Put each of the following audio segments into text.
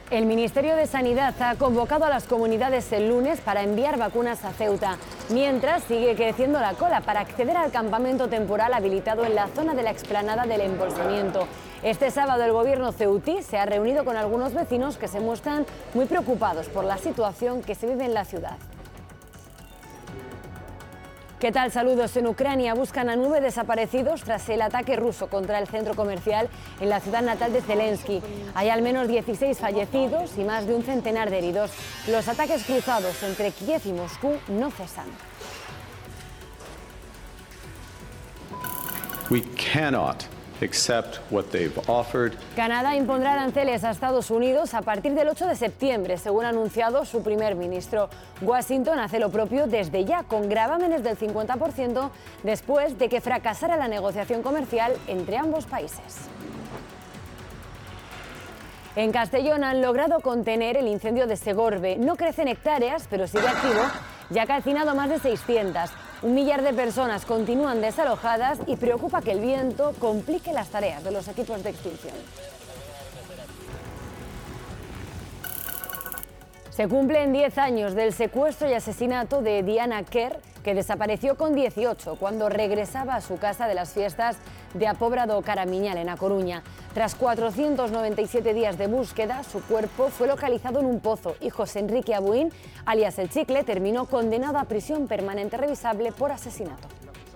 El Ministerio de Sanidad ha convocado a las comunidades el lunes para enviar vacunas a Ceuta, mientras sigue creciendo la cola para acceder al campamento temporal habilitado en la zona de la explanada del embolsamiento. Este sábado el gobierno ceutí se ha reunido con algunos vecinos que se muestran muy preocupados por la situación que se vive en la ciudad. ¿Qué tal? Saludos. En Ucrania buscan a 9 desaparecidos tras el ataque ruso contra el centro comercial en la ciudad natal de Zelensky. Hay al menos 16 fallecidos y más de un centenar de heridos. Los ataques cruzados entre Kiev y Moscú no cesan. We cannot accept what they've offered. Canadá impondrá aranceles a Estados Unidos a partir del 8 de septiembre, según ha anunciado su primer ministro. Washington hace lo propio desde ya, con gravámenes del 50% después de que fracasara la negociación comercial entre ambos países. En Castellón han logrado contener el incendio de Segorbe. No crece en hectáreas, pero sigue activo, ya ha calcinado más de 600. 1 millar de personas continúan desalojadas y preocupa que el viento complique las tareas de los equipos de extinción. Se cumplen 10 años del secuestro y asesinato de Diana Quer, que desapareció con 18 cuando regresaba a su casa de las fiestas de Apobra do Caramiñal, en A Coruña. Tras 497 días de búsqueda, su cuerpo fue localizado en un pozo y José Enrique Abuín, alias El Chicle, terminó condenado a prisión permanente revisable por asesinato.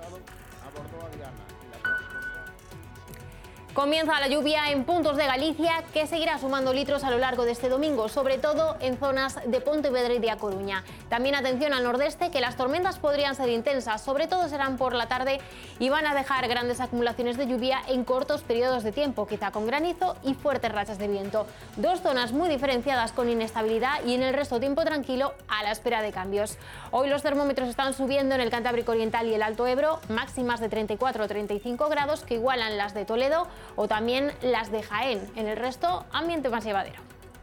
Comienza la lluvia en puntos de Galicia, que seguirá sumando litros a lo largo de este domingo, sobre todo en zonas de Pontevedra y de A Coruña. También atención al nordeste, que las tormentas podrían ser intensas, sobre todo serán por la tarde y van a dejar grandes acumulaciones de lluvia en cortos periodos de tiempo, quizá con granizo y fuertes rachas de viento. Dos zonas muy diferenciadas con inestabilidad y en el resto tiempo tranquilo a la espera de cambios. Hoy los termómetros están subiendo en el Cantábrico Oriental y el Alto Ebro, máximas de 34 o 35 grados que igualan las de Toledo o también las de Jaén. En el resto, ambiente más llevadero.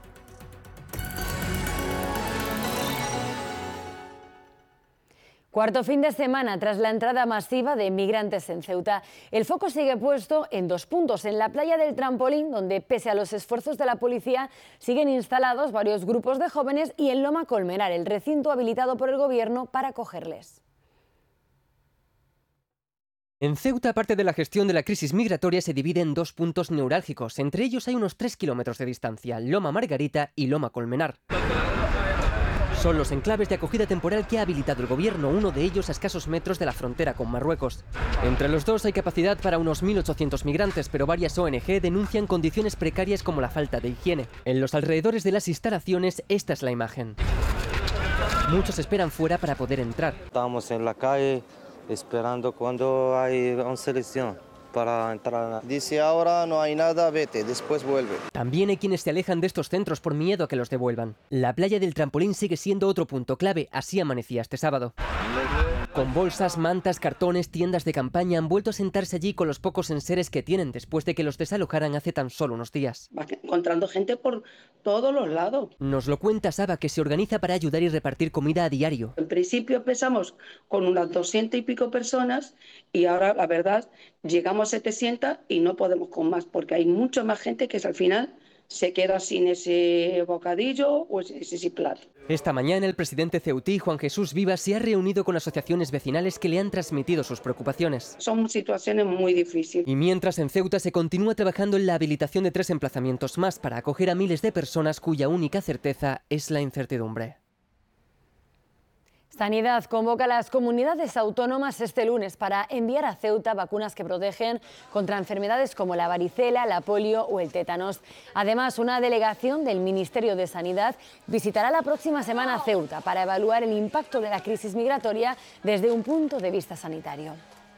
Cuarto fin de semana tras la entrada masiva de migrantes en Ceuta. El foco sigue puesto en 2 puntos: en la playa del Trampolín, donde pese a los esfuerzos de la policía siguen instalados varios grupos de jóvenes, y en Loma Colmenar, el recinto habilitado por el gobierno para acogerles. En Ceuta, parte de la gestión de la crisis migratoria se divide en 2 puntos neurálgicos. Entre ellos hay unos 3 kilómetros de distancia: Loma Margarita y Loma Colmenar. Son los enclaves de acogida temporal que ha habilitado el gobierno, uno de ellos a escasos metros de la frontera con Marruecos. Entre los dos hay capacidad para unos 1.800 migrantes, pero varias ONG denuncian condiciones precarias como la falta de higiene. En los alrededores de las instalaciones, esta es la imagen. Muchos esperan fuera para poder entrar. Estamos en la calle esperando cuando hay una selección para entrar. Dice ahora no hay nada, vete, después vuelve. También hay quienes se alejan de estos centros por miedo a que los devuelvan. La playa del Trampolín sigue siendo otro punto clave, así amanecía este sábado. Con bolsas, mantas, cartones, tiendas de campaña han vuelto a sentarse allí con los pocos enseres que tienen después de que los desalojaran hace tan solo unos días. Vas encontrando gente por todos los lados. Nos lo cuenta Saba, que se organiza para ayudar y repartir comida a diario. En principio empezamos con unas 200 y pico personas y ahora, la verdad, llegamos a 700 y no podemos con más, porque hay mucha más gente que al final se queda sin ese bocadillo o ese plato. Esta mañana el presidente ceutí, Juan Jesús Vivas, se ha reunido con asociaciones vecinales que le han transmitido sus preocupaciones. Son situaciones muy difíciles. Y mientras en Ceuta se continúa trabajando en la habilitación de 3 emplazamientos más para acoger a miles de personas cuya única certeza es la incertidumbre. Sanidad convoca a las comunidades autónomas este lunes para enviar a Ceuta vacunas que protegen contra enfermedades como la varicela, la polio o el tétanos. Además, una delegación del Ministerio de Sanidad visitará la próxima semana Ceuta para evaluar el impacto de la crisis migratoria desde un punto de vista sanitario.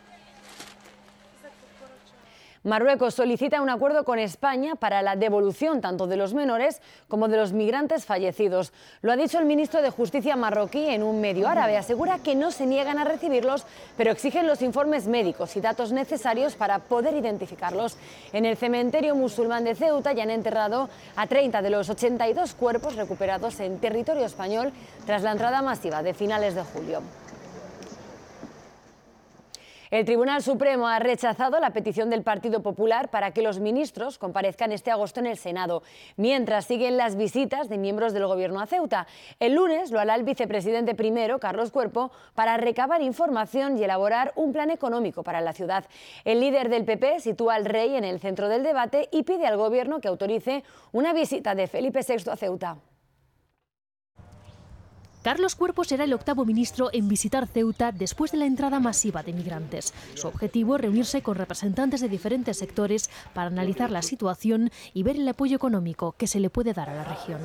Marruecos solicita un acuerdo con España para la devolución tanto de los menores como de los migrantes fallecidos. Lo ha dicho el ministro de Justicia marroquí en un medio árabe. Asegura que no se niegan a recibirlos, pero exigen los informes médicos y datos necesarios para poder identificarlos. En el cementerio musulmán de Ceuta ya han enterrado a 30 de los 82 cuerpos recuperados en territorio español tras la entrada masiva de finales de julio. El Tribunal Supremo ha rechazado la petición del Partido Popular para que los ministros comparezcan este agosto en el Senado, mientras siguen las visitas de miembros del Gobierno a Ceuta. El lunes lo hará el vicepresidente primero, Carlos Cuerpo, para recabar información y elaborar un plan económico para la ciudad. El líder del PP sitúa al rey en el centro del debate y pide al Gobierno que autorice una visita de Felipe VI a Ceuta. Carlos Cuerpo será el 8º ministro en visitar Ceuta después de la entrada masiva de migrantes. Su objetivo es reunirse con representantes de diferentes sectores para analizar la situación y ver el apoyo económico que se le puede dar a la región.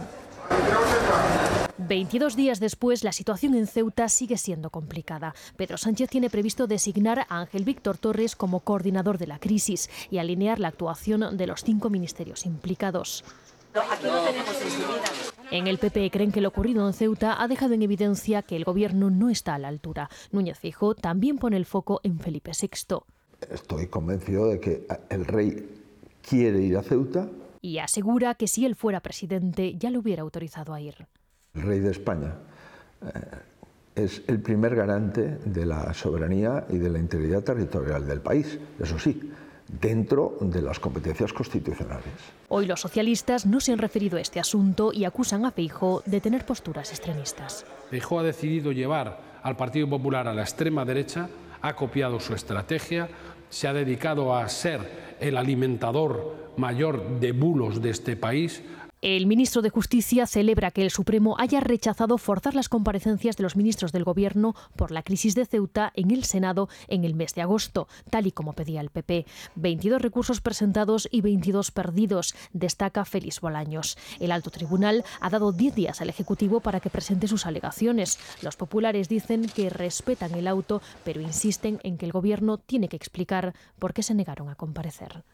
22 días después, la situación en Ceuta sigue siendo complicada. Pedro Sánchez tiene previsto designar a Ángel Víctor Torres como coordinador de la crisis y alinear la actuación de los 5 ministerios implicados. Aquí no tenemos sensibilidad. En el PP creen que lo ocurrido en Ceuta ha dejado en evidencia que el gobierno no está a la altura. Núñez Feijóo también pone el foco en Felipe VI. Estoy convencido de que el rey quiere ir a Ceuta. Y asegura que si él fuera presidente ya lo hubiera autorizado a ir. El rey de España es el primer garante de la soberanía y de la integridad territorial del país, eso sí, dentro de las competencias constitucionales. Hoy los socialistas no se han referido a este asunto y acusan a Feijóo de tener posturas extremistas. Feijóo ha decidido llevar al Partido Popular a la extrema derecha, ha copiado su estrategia, se ha dedicado a ser el alimentador mayor de bulos de este país. El ministro de Justicia celebra que el Supremo haya rechazado forzar las comparecencias de los ministros del Gobierno por la crisis de Ceuta en el Senado en el mes de agosto, tal y como pedía el PP. 22 recursos presentados y 22 perdidos, destaca Félix Bolaños. El alto tribunal ha dado 10 días al Ejecutivo para que presente sus alegaciones. Los populares dicen que respetan el auto, pero insisten en que el Gobierno tiene que explicar por qué se negaron a comparecer.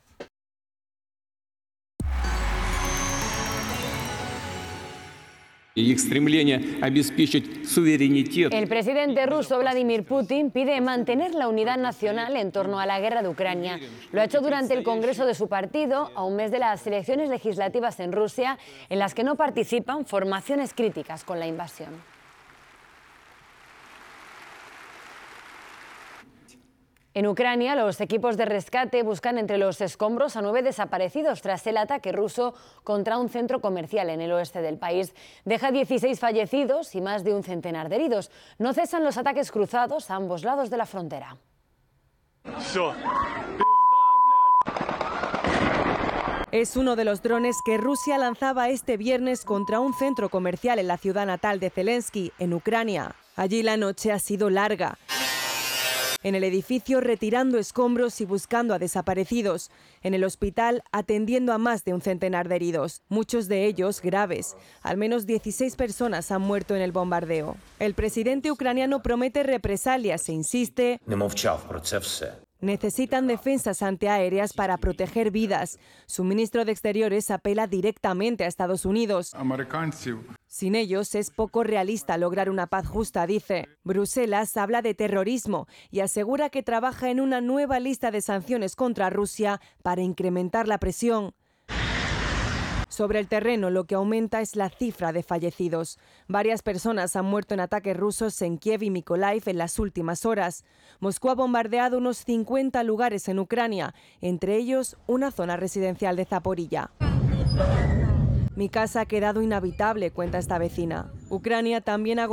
El presidente ruso Vladimir Putin pide mantener la unidad nacional en torno a la guerra de Ucrania. Lo ha hecho durante el congreso de su partido, a un mes de las elecciones legislativas en Rusia, en las que no participan formaciones críticas con la invasión. En Ucrania, los equipos de rescate buscan entre los escombros a 9 desaparecidos tras el ataque ruso contra un centro comercial en el oeste del país. Deja 16 fallecidos y más de un centenar de heridos. No cesan los ataques cruzados a ambos lados de la frontera. Es uno de los drones que Rusia lanzaba este viernes contra un centro comercial en la ciudad natal de Zelensky, en Ucrania. Allí la noche ha sido larga. En el edificio retirando escombros y buscando a desaparecidos. En el hospital atendiendo a más de un centenar de heridos, muchos de ellos graves. Al menos 16 personas han muerto en el bombardeo. El presidente ucraniano promete represalias e insiste: necesitan defensas antiaéreas para proteger vidas. Su ministro de Exteriores apela directamente a Estados Unidos. Sin ellos es poco realista lograr una paz justa, dice. Bruselas habla de terrorismo y asegura que trabaja en una nueva lista de sanciones contra Rusia para incrementar la presión. Sobre el terreno, lo que aumenta es la cifra de fallecidos. Varias personas han muerto en ataques rusos en Kiev y Mykolaiv en las últimas horas. Moscú ha bombardeado unos 50 lugares en Ucrania, entre ellos una zona residencial de Zaporilla. Mi casa ha quedado inhabitable, cuenta esta vecina. Ucrania también ha